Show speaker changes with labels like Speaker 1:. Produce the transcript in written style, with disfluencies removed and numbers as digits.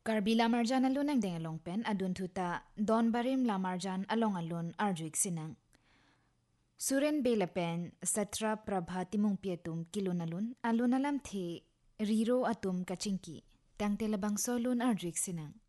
Speaker 1: Karbi lamarjan alun ang dengalong pen adun tuta Don Barim lamarjan along alun arjuik sinang. Suren belapen satra prabha timung pietum kilon alun alam the riro atum kachingki. Tang telabang solun arjuik sinang.